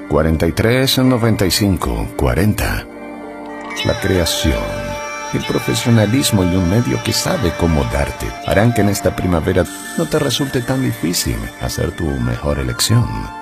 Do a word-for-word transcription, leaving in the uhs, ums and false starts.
cuarenta y tres noventa y cinco cuarenta. La creación, el profesionalismo y un medio que sabe cómo darte harán que en esta primavera no te resulte tan difícil hacer tu mejor elección.